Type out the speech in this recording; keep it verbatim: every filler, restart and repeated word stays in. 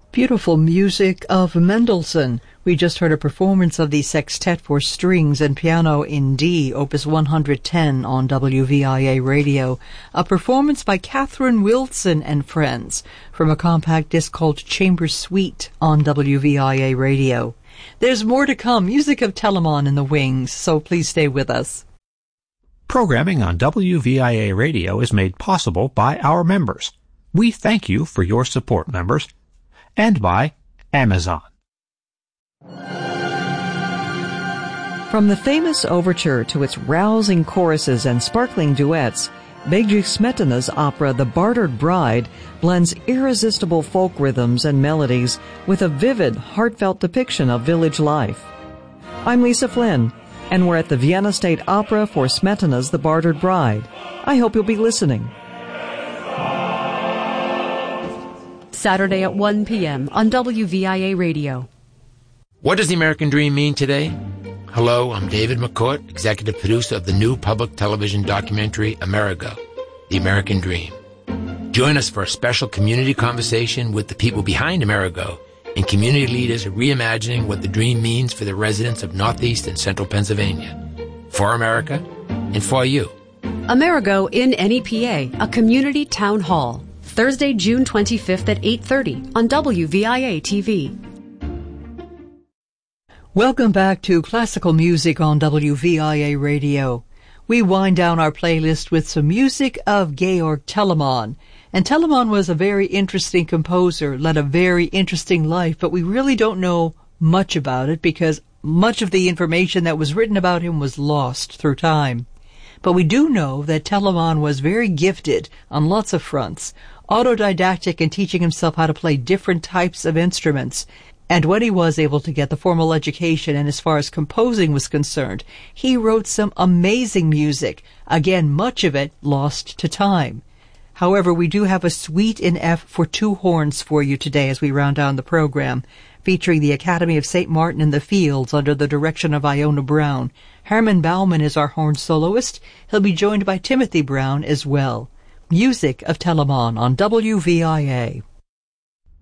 Beautiful music of Mendelssohn. We just heard a performance of the Sextet for Strings and Piano in D, Opus one hundred ten on W V I A Radio. A performance by Catherine Wilson and Friends from a compact disc called Chamber Suite on W V I A Radio. There's more to come, music of Telemann in the wings, so please stay with us. Programming on W V I A Radio is made possible by our members. We thank you for your support, members. And by Amazon. From the famous overture to its rousing choruses and sparkling duets, Bedřich Smetana's opera The Bartered Bride blends irresistible folk rhythms and melodies with a vivid, heartfelt depiction of village life. I'm Lisa Flynn, and we're at the Vienna State Opera for Smetana's The Bartered Bride. I hope you'll be listening. Saturday at one p.m. on W V I A Radio. What does the American Dream mean today? Hello, I'm David McCourt, executive producer of the new public television documentary, Amerigo, The American Dream. Join us for a special community conversation with the people behind Amerigo and community leaders reimagining what the dream means for the residents of Northeast and Central Pennsylvania, for America, and for you. Amerigo in N E P A, a community town hall. Thursday, June twenty-fifth at eight thirty on W V I A T V. Welcome back to Classical Music on W V I A Radio. We wind down our playlist with some music of Georg Telemann. And Telemann was a very interesting composer, led a very interesting life, but we really don't know much about it because much of the information that was written about him was lost through time. But we do know that Telemann was very gifted on lots of fronts, autodidactic in teaching himself how to play different types of instruments. And when he was able to get the formal education and as far as composing was concerned, he wrote some amazing music, again, much of it lost to time. However, we do have a suite in F for two horns for you today as we round down the program, featuring the Academy of Saint Martin in the Fields under the direction of Iona Brown. Herman Baumann is our horn soloist. He'll be joined by Timothy Brown as well. Music of Telemann on W V I A.